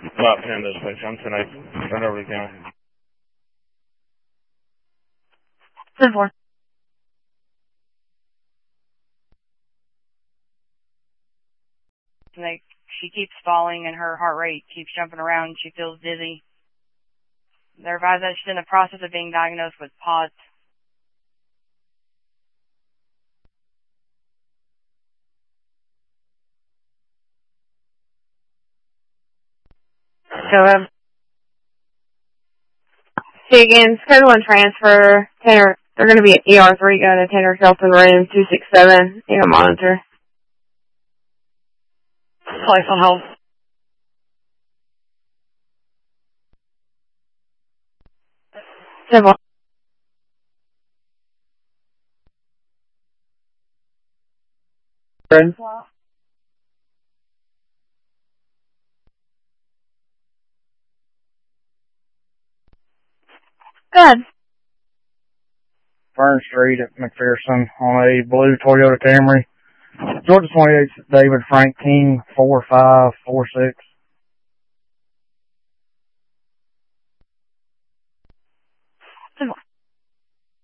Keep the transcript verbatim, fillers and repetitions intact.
About ten dispatch. I'm ten eight. Turn over to county. ten four. Like, she keeps falling and her heart rate keeps jumping around and she feels dizzy. They're advised that she's in the process of being diagnosed with POTS. So, um, see again, schedule and transfer. Tanner, they're going to be at E R three going to Tanner Shelton room two six seven. You know, monitor. Place on hold. Simple. Good. Good. Fern Street at McPherson on a blue Toyota Camry. Georgia twenty-eight, David Frank King, four five four six. Simple.